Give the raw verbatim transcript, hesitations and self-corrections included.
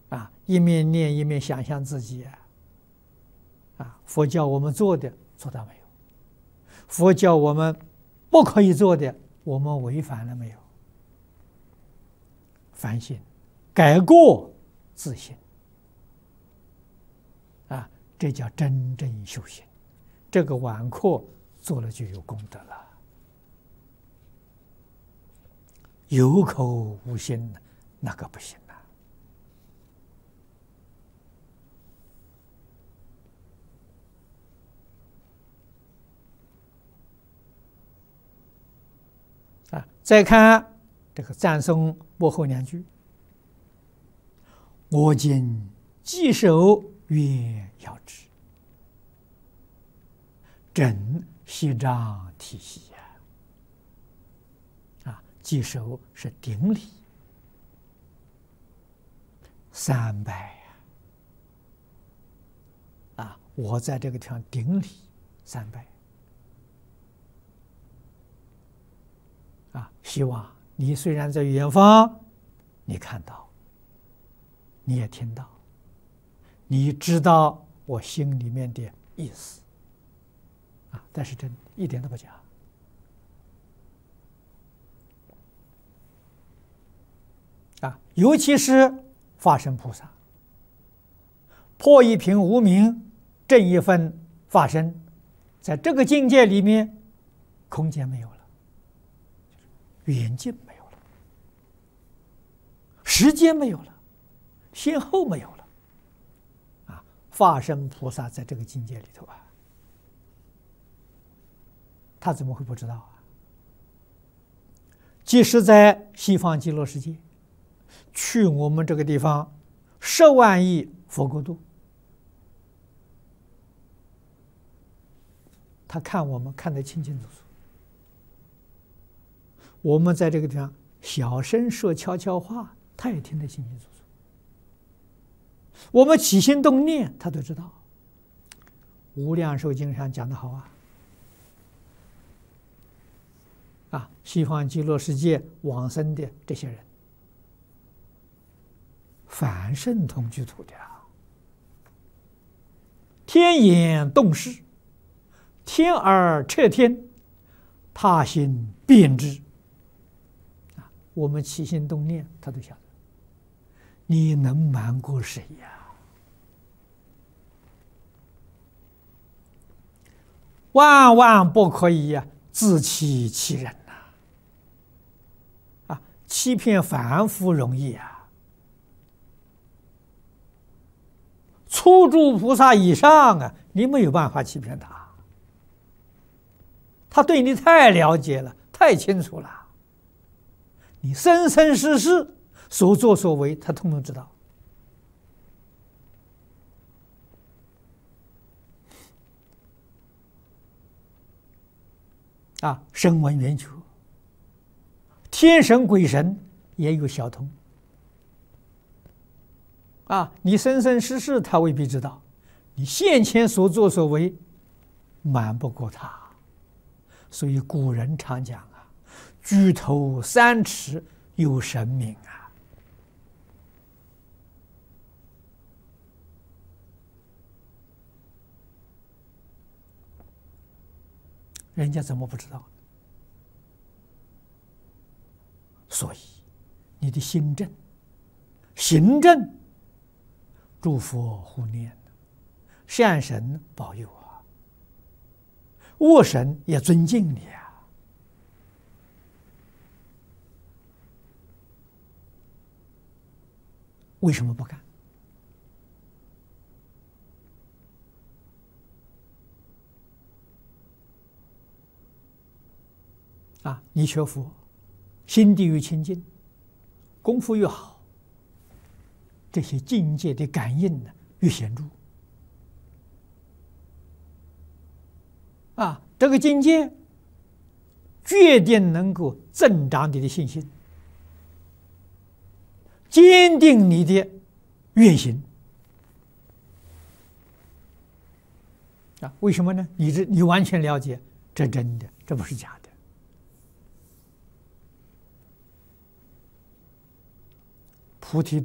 啊，一面念一面想象自己啊，啊，佛教我们做的做到没有？佛教我们不可以做的，我们违反了没有？反省、改过自新啊，这叫真正修行。这个晚课做了就有功德了。有口无心，那个不行啊！啊，再看这个赞颂末后两句：“我今稽首愿要之，枕息张体息呀。”啊，稽首是顶礼，三拜呀！啊，我在这个地方顶礼三拜。啊，希望你虽然在远方，你看到，你也听到，你知道我心里面的意思，啊，但是真一点都不假。啊，尤其是法身菩萨，破一品无明，正一分法身，在这个境界里面，空间没有了。远近没有了，时间没有了，先后没有了，啊！法身菩萨在这个境界里头啊，他怎么会不知道啊？即使在西方极乐世界，去我们这个地方十万亿佛国度，他看我们看得清清楚楚。我们在这个地方小声说悄悄话，他也听得清清楚楚。我们起心动念，他都知道。无量寿经上讲得好啊，啊，西方极乐世界往生的这些人，凡圣同居土的啊，天眼洞视，天耳彻天，他心辨知。我们起心动念，他都晓得。你能瞒过谁呀？万万不可以呀、啊，自欺欺人呐！啊，欺骗凡夫容易啊，初住菩萨以上啊，你没有办法欺骗他。他对你太了解了，太清楚了。你生生世世所作所为，他通通知道。啊，声闻缘觉，天神鬼神也有小通。啊，你生生世世他未必知道，你现前所作所为，瞒不过他。所以古人常讲啊，举头三尺有神明啊！人家怎么不知道？所以你的心正、行正，诸佛护念，善神保佑啊，恶神也尊敬你啊。为什么不干？啊，你学佛，心地越清净，功夫越好，这些境界的感应呢越显著。啊，这个境界决定能够增长你的信心，坚定你的愿心。啊，为什么呢？你这你完全了解，这真的，这不是假的。菩提道。